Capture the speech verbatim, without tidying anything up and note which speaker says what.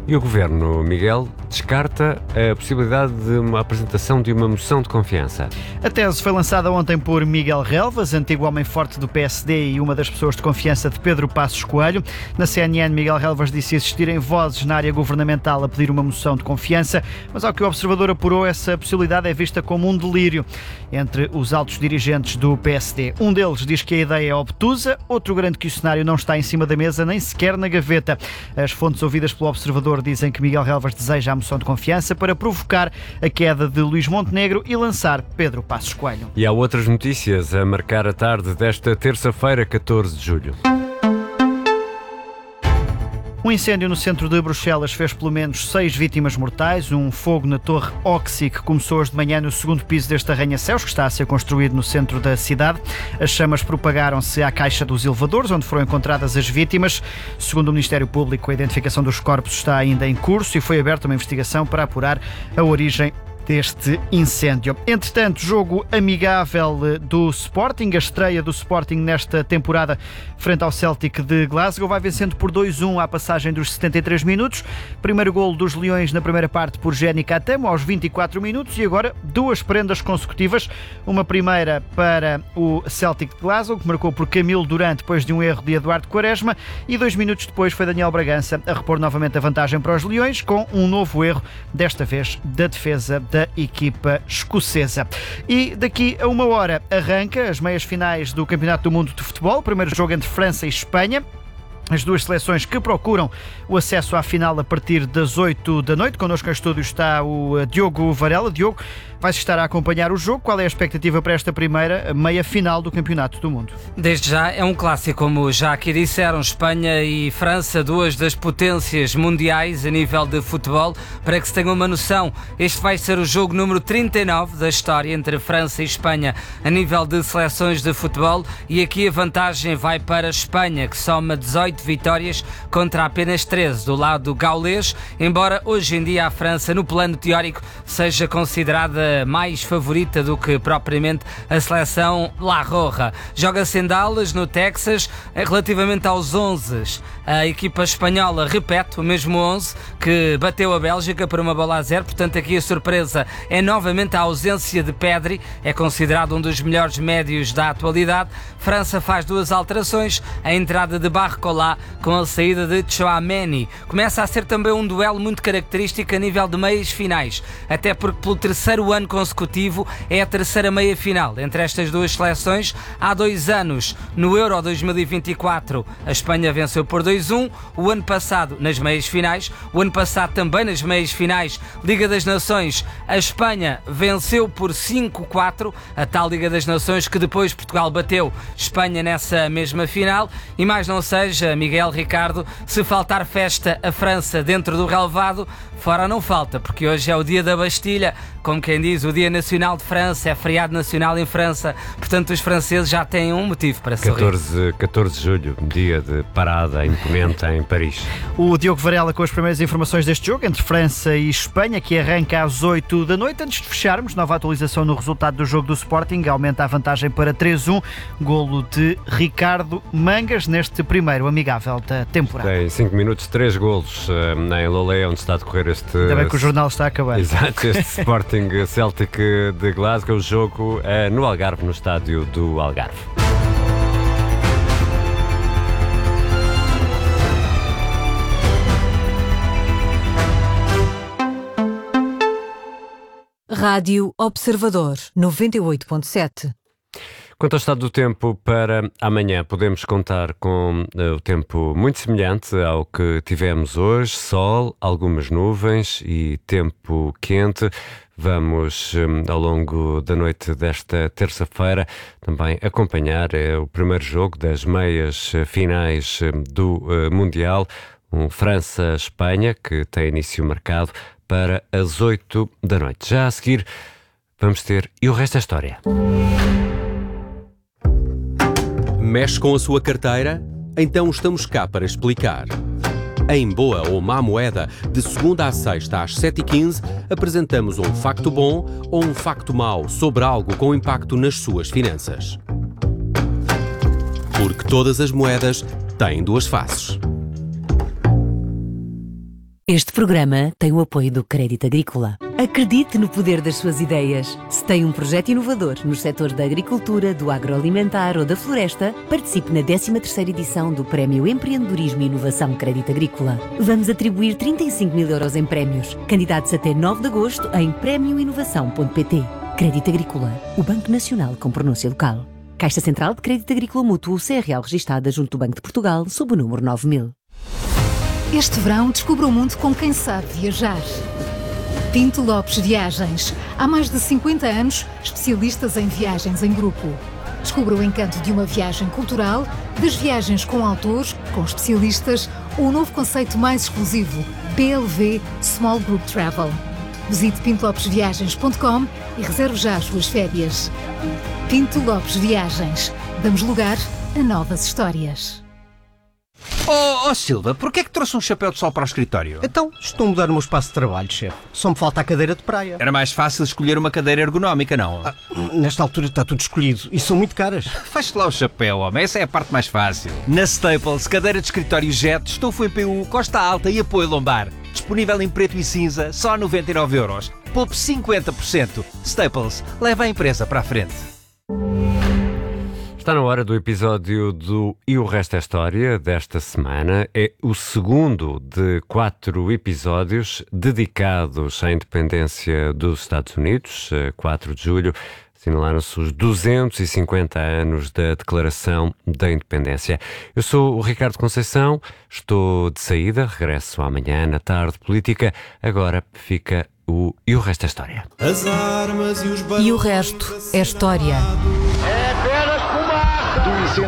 Speaker 1: E o Governo, Miguel, descarta a possibilidade de uma apresentação de uma moção de confiança.
Speaker 2: A tese foi lançada ontem por Miguel Relvas, antigo homem forte do P S D e uma das pessoas de confiança de Pedro Passos Coelho. Na C N N, Miguel Relvas disse existirem vozes na área governamental a pedir uma moção de confiança, mas ao que o Observador apurou, essa possibilidade é vista como um delírio entre os altos dirigentes do P S D. Um deles diz que a ideia é obtusa, outro garante que o cenário não está em cima da mesa, nem sequer na gaveta. As fontes ouvidas pelo Observador dizem que Miguel Relvas deseja a moção de confiança para provocar a queda de Luís Montenegro e lançar Pedro Passos Coelho.
Speaker 1: E há outras notícias a marcar a tarde desta terça-feira, catorze de julho.
Speaker 2: Um incêndio no centro de Bruxelas fez pelo menos seis vítimas mortais. Um fogo na Torre Oxy que começou hoje de manhã no segundo piso deste arranha-céus que está a ser construído no centro da cidade. As chamas propagaram-se à caixa dos elevadores, onde foram encontradas as vítimas. Segundo o Ministério Público, a identificação dos corpos está ainda em curso e foi aberta uma investigação para apurar a origem deste incêndio. Entretanto, jogo amigável do Sporting, a estreia do Sporting nesta temporada frente ao Celtic de Glasgow, vai vencendo por dois a um à passagem dos setenta e três minutos. Primeiro golo dos Leões na primeira parte por Jenny Catamo aos vinte e quatro minutos e agora duas prendas consecutivas. Uma primeira para o Celtic de Glasgow, que marcou por Camilo Durant depois de um erro de Eduardo Quaresma, e dois minutos depois foi Daniel Bragança a repor novamente a vantagem para os Leões com um novo erro, desta vez da defesa da equipa escocesa. E daqui a uma hora arranca as meias finais do Campeonato do Mundo de Futebol, primeiro jogo entre França e Espanha. As duas seleções que procuram o acesso à final a partir das oito da noite. Connosco em estúdio está o Diogo Varela. Diogo, vais estar a acompanhar o jogo. Qual é a expectativa para esta primeira meia final do Campeonato do Mundo?
Speaker 3: Desde já é um clássico, como já aqui disseram, Espanha e França, duas das potências mundiais a nível de futebol. Para que se tenha uma noção, este vai ser o jogo número trinta e nove da história entre França e Espanha a nível de seleções de futebol, e aqui a vantagem vai para a Espanha, que soma dezoito vitórias contra apenas treze do lado gaulês, embora hoje em dia a França, no plano teórico, seja considerada mais favorita do que propriamente a seleção La Roja. Joga-se em Dallas, no Texas. Relativamente aos onze, a equipa espanhola repete o mesmo onze que bateu a Bélgica por uma bola a zero, portanto aqui a surpresa é novamente a ausência de Pedri, é considerado um dos melhores médios da atualidade. França faz duas alterações, a entrada de Barcola com a saída de Tchouaméni. Começa a ser também um duelo muito característico a nível de meias finais, até porque pelo terceiro ano consecutivo é a terceira meia final entre estas duas seleções. Há dois anos, no Euro dois mil e vinte e quatro, a Espanha venceu por dois a um, o ano passado nas meias finais, o ano passado também nas meias finais, Liga das Nações, a Espanha venceu por cinco a quatro, a tal Liga das Nações que depois Portugal bateu Espanha nessa mesma final. E mais não seja, Miguel, Ricardo, se faltar festa a França dentro do relvado, fora não falta, porque hoje é o dia da Bastilha, como quem diz, o Dia Nacional de França, é feriado nacional em França, portanto os franceses já têm um motivo para sorrir.
Speaker 1: catorze de julho, dia de parada imponente em Paris.
Speaker 2: O Diogo Varela com as primeiras informações deste jogo entre França e Espanha, que arranca às oito da noite. Antes de fecharmos, nova atualização no resultado do jogo do Sporting, aumenta a vantagem para três a um, golo de Ricardo Mangas neste primeiro amigável da temporada.
Speaker 1: Tem cinco minutos, três golos uh, em Lolé, onde está a decorrer este...
Speaker 2: Ainda bem que o jornal está a acabar.
Speaker 1: Exato, este Sporting Celtic de Glasgow, jogo uh, no Algarve, no estádio do Algarve.
Speaker 4: Rádio Observador, noventa e oito ponto sete.
Speaker 1: Quanto ao estado do tempo para amanhã, podemos contar com uh, o tempo muito semelhante ao que tivemos hoje, sol, algumas nuvens e tempo quente. Vamos, um, ao longo da noite desta terça-feira, também acompanhar uh, o primeiro jogo das meias finais uh, do uh, Mundial, um França-Espanha, que tem início marcado para as oito da noite. Já a seguir, vamos ter E o Resto da História.
Speaker 5: Mexe com a sua carteira? Então estamos cá para explicar. Em Boa ou Má Moeda, de segunda à sexta às sete e quinze, apresentamos um facto bom ou um facto mau sobre algo com impacto nas suas finanças. Porque todas as moedas têm duas faces.
Speaker 4: Este programa tem o apoio do Crédito Agrícola. Acredite no poder das suas ideias. Se tem um projeto inovador nos setores da agricultura, do agroalimentar ou da floresta, participe na décima terceira edição do Prémio Empreendedorismo e Inovação Crédito Agrícola. Vamos atribuir trinta e cinco mil euros em prémios. Candidatos até nove de agosto em prémio inovação ponto pt. Crédito Agrícola, o Banco Nacional com pronúncia local. Caixa Central de Crédito Agrícola Mútuo, C R L registada junto do Banco de Portugal, sob o número nove mil.
Speaker 6: Este verão descubra o mundo com quem sabe viajar. Pinto Lopes Viagens. Há mais de cinquenta anos, especialistas em viagens em grupo. Descubra o encanto de uma viagem cultural, das viagens com autores, com especialistas, ou o novo conceito mais exclusivo, P L V Small Group Travel. Visite pinto lopes viagens ponto com e reserve já as suas férias. Pinto Lopes Viagens. Damos lugar a novas histórias.
Speaker 7: Oh, oh Silva, porquê é que trouxe um chapéu de sol para o escritório?
Speaker 8: Então, estou a mudar o meu espaço de trabalho, chefe. Só me falta a cadeira de praia.
Speaker 7: Era mais fácil escolher uma cadeira ergonómica, não?
Speaker 8: Ah, nesta altura está tudo escolhido e são muito caras.
Speaker 7: Faz-te lá o chapéu, homem. Essa é a parte mais fácil. Na Staples, cadeira de escritório Jet, estofo em P U, costa alta e apoio lombar. Disponível em preto e cinza, só a noventa e nove euros. Poupe cinquenta por cento. Staples, leva a empresa para a frente.
Speaker 1: Está na hora do episódio do E o Resto é História desta semana. É o segundo de quatro episódios dedicados à independência dos Estados Unidos. quatro de julho assinalaram-se os duzentos e cinquenta anos da Declaração da Independência. Eu sou o Ricardo Conceição, estou de saída, regresso amanhã na tarde política. Agora fica o E o Resto é História.
Speaker 9: As armas e os
Speaker 4: E o resto é história.
Speaker 9: É apenas fumaça!